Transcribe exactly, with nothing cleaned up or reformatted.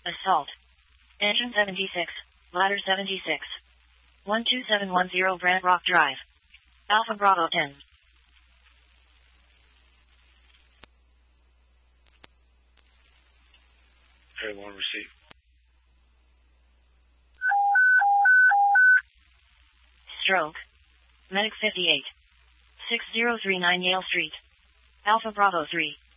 Assault. Engine seventy-six, Ladder seventy-six. one two seven one zero Brant Rock Drive. Alpha Bravo ten. Airborne receive. Stroke. Medic fifty-eight. six zero three nine Yale Street. Alpha Bravo three.